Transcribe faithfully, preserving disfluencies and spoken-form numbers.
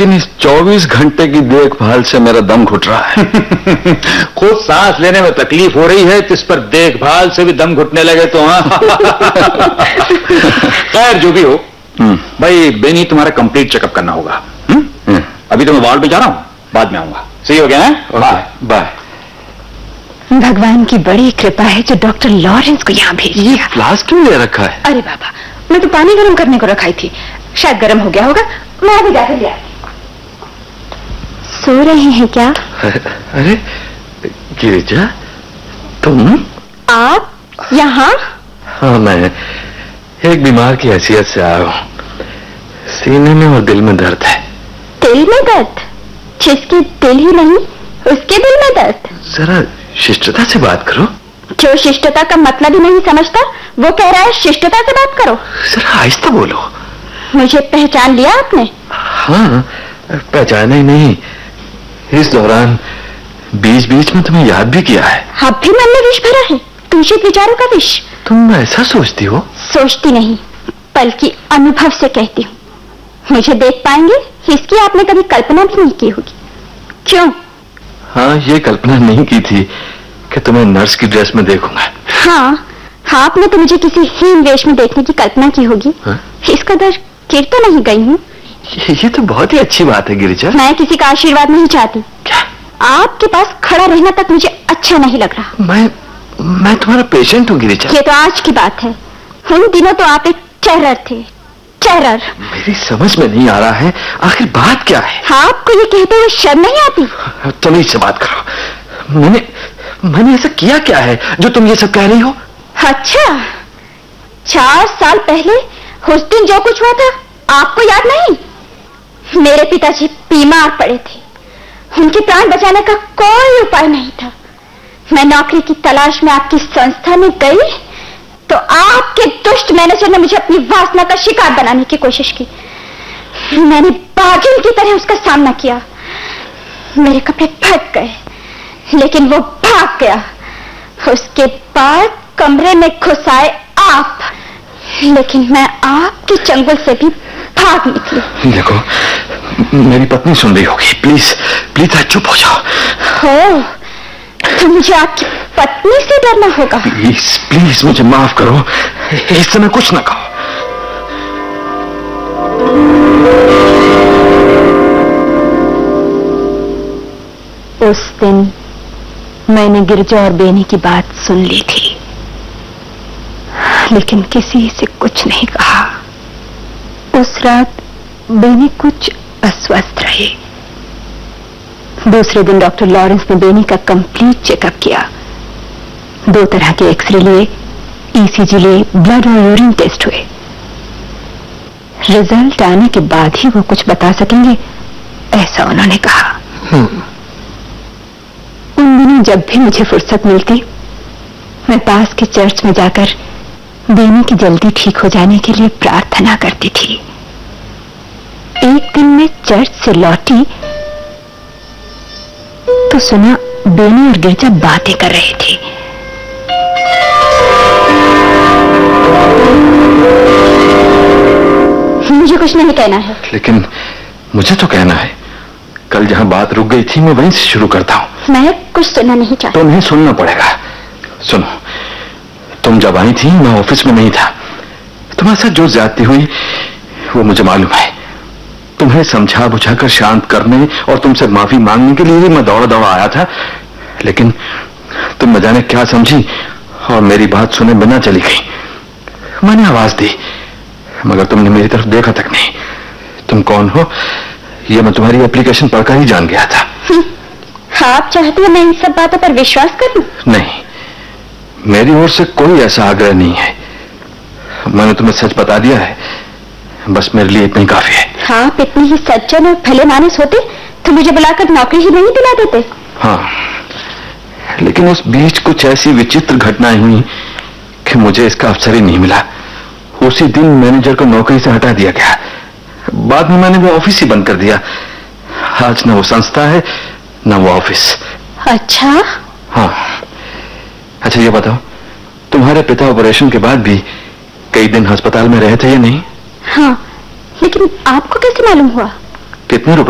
लेकिन इस चौबीस घंटे की देखभाल से मेरा दम घुट रहा है। खुद सांस लेने में तकलीफ हो रही है, तो इस पर देखभाल से भी दम घुटने लगे तो हाँ। खैर जो भी हो, भाई बेनी तुम्हारा कंप्लीट चेकअप करना होगा। हुँ? अभी तो मैं वार्ड पे जा रहा हूँ, बाद में आऊंगा। सही हो गया है? Bye bye. भगवान की बड़ी कृपा है जो डॉक्टर लॉरेंस को यहाँ भेज दिया। फ्लास्क क्यों ले रखा है? अरे बाबा, मैं तो पानी गर्म करने को रखाई थी, शायद गर्म हो गया होगा, मैं अभी जाकर ले आती। सो रहे हैं क्या? अरे गिरिजा, तुम? आप यहाँ? हाँ, मैं एक बीमार की हैसियत से आया हूँ। सीने में और दिल में दर्द है। दिल में दर्द? जिसके दिल ही नहीं उसके दिल में दर्द? जरा शिष्टता से बात करो। जो शिष्टता का मतलब ही नहीं समझता वो कह रहा है शिष्टता से बात करो। जरा आहिस्ता बोलो। मुझे पहचान लिया आपने? हाँ, पहचाना ही नहीं, इस दौरान बीच बीच में तुम्हें याद भी किया है। अब भी मन में विष भरा है, दूषित विचारों का विष। तुम ऐसा सोचती हो? सोचती नहीं, बल्कि अनुभव से कहती हूँ। मुझे देख पाएंगे इसकी आपने कभी कल्पना भी नहीं की होगी। क्यों? हाँ, ये कल्पना नहीं की थी कि तुम्हें नर्स की ड्रेस में देखूंगा। हाँ, आपने तो मुझे किसी हीन वेश में देखने की कल्पना की होगी। हाँ? इस कदर गिर तो नहीं गई हूँ। ये, ये तो बहुत ही अच्छी बात है गिरिजा। मैं किसी का आशीर्वाद नहीं चाहती। क्या? आपके पास खड़ा रहना तक मुझे अच्छा नहीं लग रहा। मैं मैं तुम्हारा पेशेंट हूँ गिरिजा। ये तो आज की बात है, उन दिनों तो आप एक टेरर थे, टेरर। मेरी समझ में नहीं आ रहा है आखिर बात क्या है। आपको ये कहते हुए शर्म नहीं आती? तुम से बात करो। मैंने मैंने ऐसा किया क्या है जो तुम ये सब कह रही हो? अच्छा, चार साल पहले उस दिन जो कुछ हुआ था आपको याद नहीं? मेरे पिताजी बीमार पड़े थे, उनके प्राण बचाने का कोई उपाय नहीं था। मैं नौकरी की तलाश में आपकी संस्था में गई तो आपके दुष्ट मैनेजर ने मुझे अपनी वासना का शिकार बनाने की कोशिश की। मैंने बागिन की तरह उसका सामना किया। मेरे कपड़े फट गए, लेकिन वो भाग गया। उसके बाद कमरे में घुस आए आप, लेकिन मैं आपके चंगुल से भी भाग निकली। देखो, मेरी पत्नी सुन रही होगी, प्लीज प्लीज चुप हो जाओ। हो तो मुझे आपकी पत्नी से डरना होगा। प्लीज प्लीज मुझे माफ करो, इस समय कुछ ना कहो। उस दिन मैंने गिरजा और बेनी की बात सुन ली थी, लेकिन किसी से कुछ नहीं कहा। उस रात बेनी कुछ अस्वस्थ रही। दूसरे दिन डॉक्टर लॉरेंस ने बेनी का कंप्लीट चेकअप किया। दो तरह के एक्सरे लिए, ईसीजी लिए, ब्लड और यूरिन टेस्ट हुए। रिजल्ट आने के बाद ही वो कुछ बता सकेंगे, ऐसा उन्होंने कहा। उन दिनों जब भी मुझे फुर्सत मिलती, मैं पास के चर्च में जाकर बेनी की जल्दी ठीक हो जाने के लिए प्रार्थना करती थी। एक दिन मैं चर्च से लौटी तो सुना बेनी और गिरजा बातें कर रहे थे। मुझे कुछ नहीं कहना है। लेकिन मुझे तो कहना है। कल जहां बात रुक गई थी मैं वहीं से शुरू करता हूं। मैं कुछ सुनना नहीं चाहता। तुम्हें सुनना पड़ेगा। सुनो, तुम जब आई थी मैं ऑफिस में नहीं था। तुम्हारे साथ जो ज्यादती हुई वो मुझे मालूम है। तुम्हें समझा बुझाकर शांत करने और तुमसे माफी मांगने के लिए मैं दौड़ा दौड़ा आया था, लेकिन तुम न जाने क्या समझी और मेरी बात सुने बिना चली गई। मैंने आवाज दी मगर तुमने मेरी तरफ देखा तक नहीं। तुम कौन हो ये मैं तुम्हारी एप्लीकेशन पढ़कर ही जान गया था। आप चाहते हो मैं इन सब बातों पर विश्वास करूं? नहीं, मेरी ओर से कोई ऐसा आग्रह नहीं है। मैंने तुम्हें सच बता दिया है, बस मेरे लिए इतना ही काफी है। आप इतने ही सज्जन और भले मानस होते तो मुझे बुलाकर नौकरी ही नहीं दिला देते। हाँ, लेकिन उस बीच कुछ ऐसी विचित्र घटनाएं हुई कि मुझे इसका अवसर ही नहीं मिला। उसी दिन मैनेजर को नौकरी से हटा दिया गया। बाद में मैंने वो ऑफिस ही बंद कर दिया। आज न वो संस्था है न वो ऑफिस। अच्छा? हाँ। अच्छा ये बताओ, तुम्हारे पिता ऑपरेशन के बाद भी कई दिन अस्पताल में रहे थे या नहीं? हाँ, लेकिन आपको कैसे मालूम हुआ? कितने रुपए